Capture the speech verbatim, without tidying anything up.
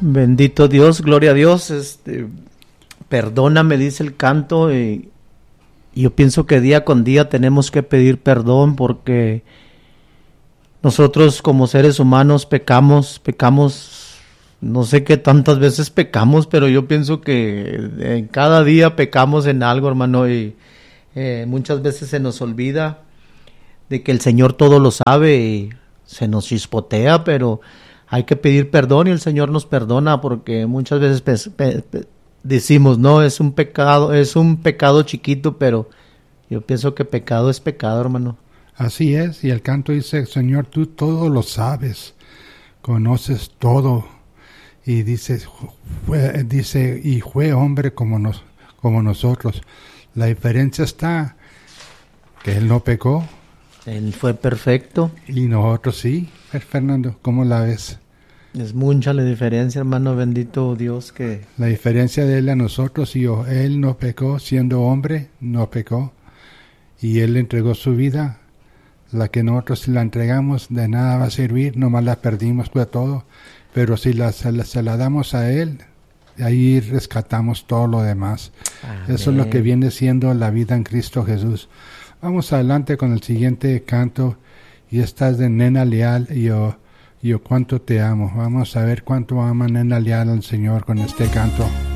Bendito Dios, gloria a Dios. Este, perdóname, dice el canto, y yo pienso que día con día tenemos que pedir perdón porque nosotros como seres humanos pecamos, pecamos, no sé qué tantas veces pecamos, pero yo pienso que en cada día pecamos en algo, hermano, y eh, muchas veces se nos olvida de que el Señor todo lo sabe y se nos chispotea, pero hay que pedir perdón y el Señor nos perdona, porque muchas veces pe- pe- pe- decimos, no, es un pecado, es un pecado chiquito, pero yo pienso que pecado es pecado, hermano. Así es, y el canto dice, Señor, tú todo lo sabes, conoces todo, y dice, fue, dice, y fue hombre como, nos, como nosotros. La diferencia está que él no pecó. Él fue perfecto. Y nosotros sí. Fernando, ¿cómo la ves? Es mucha la diferencia, hermano, bendito Dios que... La diferencia de él a nosotros, y yo, él no pecó, siendo hombre, no pecó, y él entregó su vida. La que nosotros si la entregamos, de nada va a servir, nomás la perdimos de todo, pero si la, se, la, se la damos a él, ahí rescatamos todo lo demás. Amén. Eso es lo que viene siendo la vida en Cristo Jesús. Vamos adelante con el siguiente canto, y esta es de Nena Leal, y yo, yo cuánto te amo. Vamos a ver cuánto ama Nena Leal al Señor con este canto.